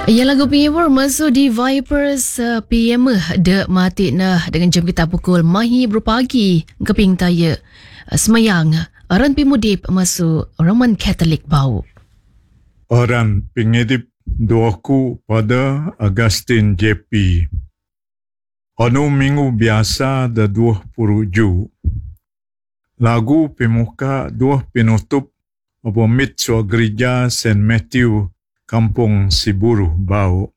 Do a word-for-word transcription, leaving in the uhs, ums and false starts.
Ya lagu Piyawar masuk di Vipers uh, P M de mati nah dengan jam kita pukul mahi berpagi keping taya uh, semayang orang pimudip masuk Roman Catholic bau. Orang pengedip doaku pada Agustin J P. Anu minggu biasa da dua puluh Ju. Lagu pemuka dua penutup apa mit sua gereja Saint Matthew Kampung Siburu bau.